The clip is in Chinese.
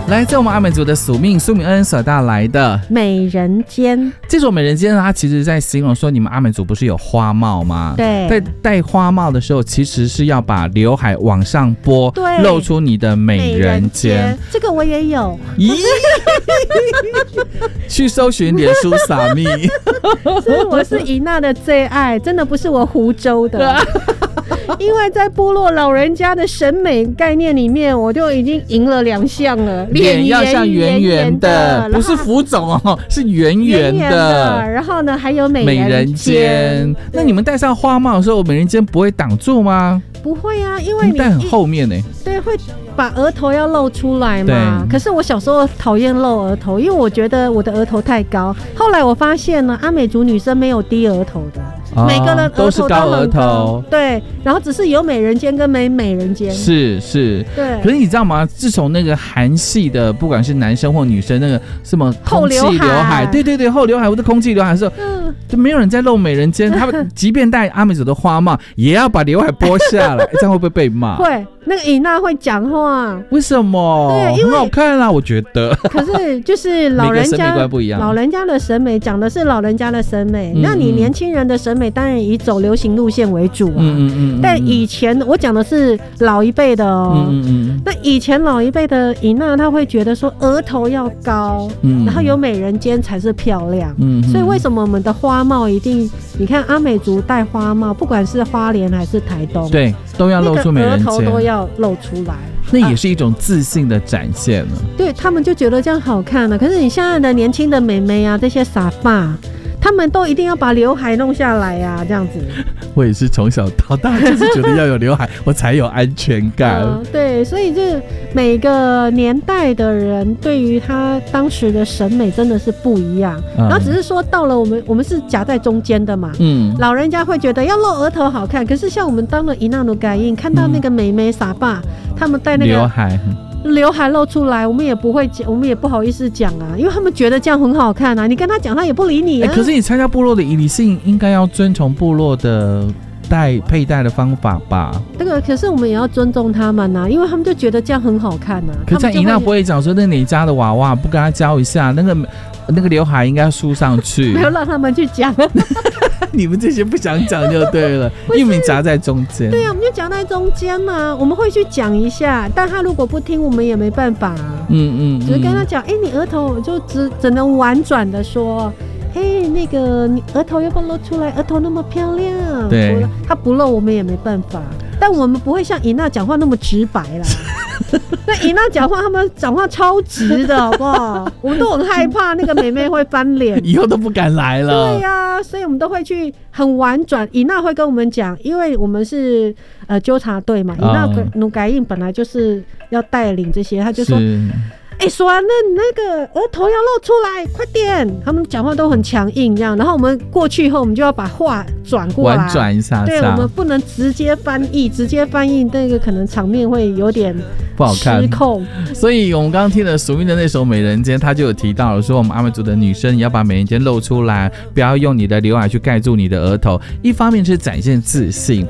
来自我们阿美族的苏敏恩所带来的美人尖。 这首美人尖它其实在形容说，你们阿美族不是有花帽吗？ 对， 在戴花帽的时候其实是要把刘海往上拨，露出你的美人尖。 这个我也有。 咦去搜寻脸书撒蜜所以我是怡娜的最爱，真的不是我湖州的因为在部落老人家的审美概念里面，我就已经赢了2项了。 脸要像圆圆的，不是浮肿哦，是圆圆的。 然后呢，还有美人尖。那你们戴上花帽的时候，美人尖不会挡住吗？ 不会啊，因为你戴很后面呢。 对，会把额头要露出来嘛。可是我小时候讨厌露额头，因为我觉得我的额头太高。后来我发现呢，阿美族女生没有低额头的。每个人额头都是高额头， 对，然后只是有美人尖跟没美人尖， 是，对。可是你知道吗？自从那个韩系的，不管是男生或女生，那个什么空气刘海，对，后刘海或者空气刘海的时候，就没有人在露美人尖。他们即便戴阿美族的花帽，也要把刘海拨下来，这样会不会被骂？ 会。那个尹娜会讲话， 为什么？对，因为很好看啊，我觉得。 可是就是老人家， 每个审美观不一样。 老人家的审美讲的是老人家的审美，那你年轻人的审美当然以走流行路线为主啊。但以前我讲的是老一辈的哦。那以前老一辈的尹娜，她会觉得说额头要高，然后有美人尖才是漂亮。所以为什么我们的花帽一定？你看阿美族戴花帽，不管是花莲还是台东， 对，都要露出美人尖， 额头都要露出来， 那也是一种自信的展现了。 对，他们就觉得这样好看了。可是你现在的年轻的妹妹啊，这些傻爸，他们都一定要把刘海弄下来啊，这样子。 我也是从小到大就是觉得要有刘海，我才有安全感。 对，所以这每个年代的人对于他当时的审美真的是不一样。然后只是说到了我们是夹在中间的嘛，老人家会觉得要露额头好看，可是像我们当了伊娜努改印，看到那个美眉傻爸，他们戴那个刘海露出来，我们也不会讲，我们也不好意思讲啊，因为他们觉得这样很好看啊。你跟他讲，他也不理你啊。 可是你参加部落的仪礼性，应该要遵从部落的佩戴的方法吧？ 这个可是我们也要尊重他们啊，因为他们就觉得这样很好看啊。 可是伊娜不会讲说，那你家的娃娃不跟他教一下，那个刘海应该要梳上去， 没有让他们去讲。 你们这些不想讲就对了，因为你夹在中间。 对啊，我们就夹在中间嘛，我们会去讲一下，但他如果不听，我们也没办法啊。只是跟他讲，你额头就只能婉转的说，那个你额头要不要露出来？额头那么漂亮。 对， 他不露我们也没办法，但我们不会像尹娜讲话那么直白啦。那尹娜讲话，他们讲话超直的，好不好？我们都很害怕那个妹妹会翻脸， 以后都不敢来了。 对呀，所以我们都会去很婉转。尹娜会跟我们讲，因为我们是纠察队嘛，尹娜努改印本来就是要带领这些，他就说。说那个额头要露出来，快点！他们讲话都很强硬这样，然后我们过去以后，我们就要把话转过来， 婉转一下。 对，我们不能直接翻译，那个可能场面会有点不好看， 失控。 所以我们刚刚听了苏韵的那首《美人尖》，他就有提到了说，我们阿美族的女生你要把美人尖露出来，不要用你的刘海去盖住你的额头。一方面是展现自信，